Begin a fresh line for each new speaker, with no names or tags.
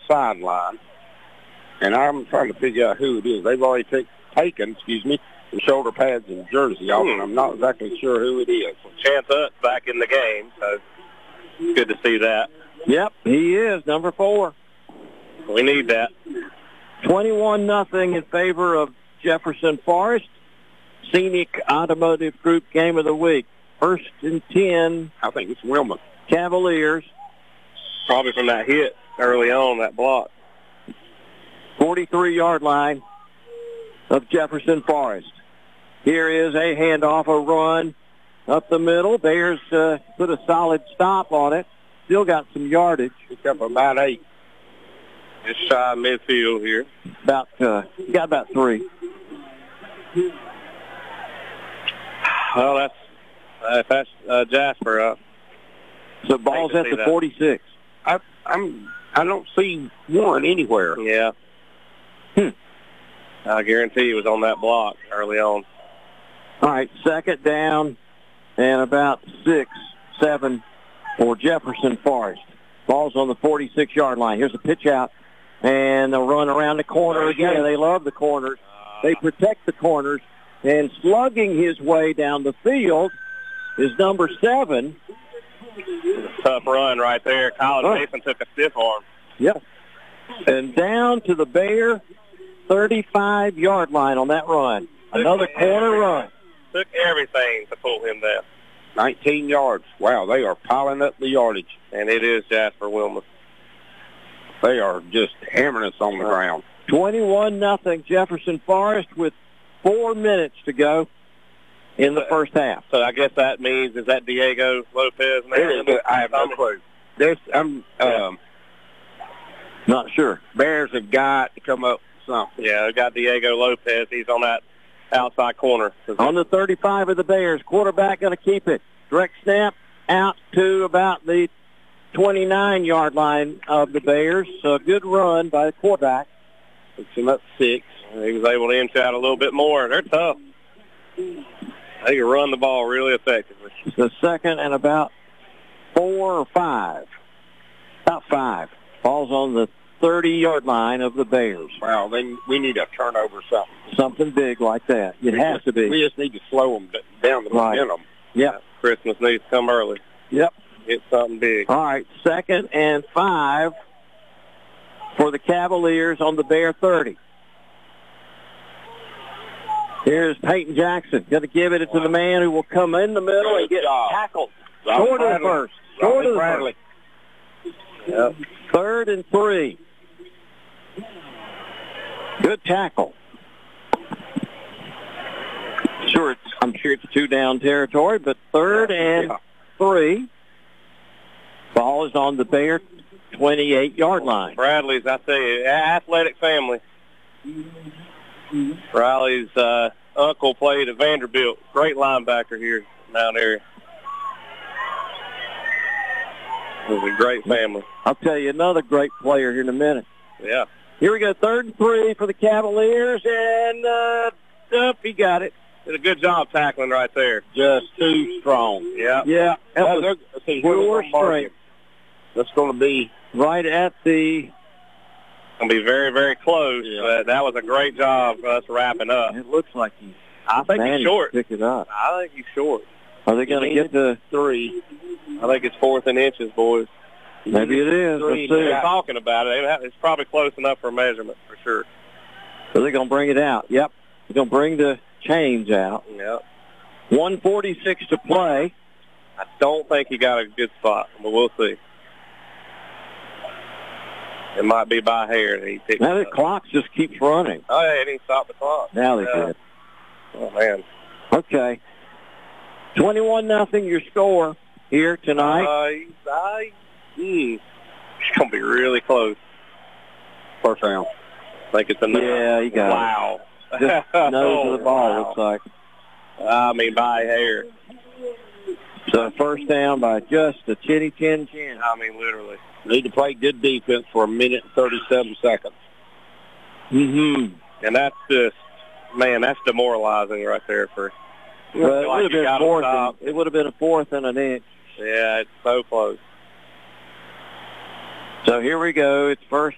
sideline. And I'm trying to figure out who it is. They've already taken the shoulder pads and jersey off, and I'm not exactly sure who it is.
Chance Hutt's back in the game, so good to see that.
Yep, he is, number 4.
We need that.
21-0 in favor of Jefferson Forest. Scenic Automotive Group Game of the Week. 1st and 10.
I think it's Wilma.
Cavaliers.
Probably from that hit early on, that block.
43-yard line of Jefferson Forest. Here is a handoff, a run up the middle. Bears put a solid stop on it. Still got some yardage.
Picked up about 8.
Just shy of midfield here.
Got about 3.
Well, that's Jasper.
So ball's at the 46.
I don't see one anywhere.
Yeah. I guarantee he was on that block early on.
All right, 2nd down and about 6, 7 for Jefferson Forest. Ball's on the 46-yard line. Here's a pitch out, and they'll run around the corner again. They love the corners. They protect the corners. And slugging his way down the field is number 7.
Tough run right there. Colin Mason took a stiff arm.
Yep. And down to the Bear 35-yard line on that run. Another corner run.
Took everything to pull him down.
19 yards. Wow, they are piling up the yardage.
And it is Jasper Wilma.
They are just hammering us on the ground.
21-0 Jefferson Forest with 4 minutes to go in the first half.
So I guess that means, is that Diego Lopez?
I have no clue. I'm
not sure.
Bears have got to come up with something.
Yeah, they've got Diego Lopez. He's on that outside corner.
On the 35 of the Bears, quarterback going to keep it. Direct snap out to about the 29-yard line of the Bears. So a good run by the quarterback.
It's him up 6.
He was able to inch out a little bit more. They're tough. They can run the ball really effectively.
The 2nd and about 4 or 5. About 5. Ball's on the 30-yard line of the Bears.
Wow, then we need a turnover, something.
Something big like that. It has to be.
We just need to slow them down the momentum.
Yep.
Christmas needs to come early.
Yep.
It's something big.
All right, 2nd and 5 for the Cavaliers on the Bear 30. Here's Peyton Jackson. Going to give it to the man who will come in the middle and get tackled. Short of the first. Short of the first. Yep. 3rd and 3. Good tackle. I'm sure it's 2 down territory, but 3rd and 3. Ball is on the Bear 28-yard line.
Bradley's, I tell you, athletic family. Riley's uncle played at Vanderbilt. Great linebacker here in Mount Airy. It was a great family.
I'll tell you another great player here in a minute.
Yeah.
Here we go, 3rd and 3 for the Cavaliers, and he got it.
Did a good job tackling right there.
Just too strong.
Yeah.
Yeah. Pure strength.
That's going to be
right at the...
Going to be very, very close, but that was a great job for us wrapping up.
It looks like
I think he's short.
Pick it up.
I think he's short.
Are they going to get to
3?
I think it's 4th and inches, boys.
Maybe it is. Let's see.
They're talking about it. It's probably close enough for measurement, for sure.
So they're going to bring it out. Yep. They're going to bring the chains out.
Yep.
1:46 to play.
I don't think he got a good spot, but we'll see. It might be by hair that he picked
Now the
up.
clock just keeps running.
Oh, yeah, he didn't stop the clock.
Now they did.
Oh, man.
Okay. 21-0 your score here tonight.
It's going to be really close.
First down.
I think it's enough.
Yeah, you got
wow.
it. Just nose of the ball,
wow.
looks like.
I mean, by hair.
So first down by just a chin.
I mean, literally.
Need to play good defense for 1 minute and 37 seconds.
Mm-hmm.
And that's just, man, that's demoralizing right there for.
Well,
like
it would have been a 4th and an inch.
Yeah, it's so close.
So here we go. It's 1st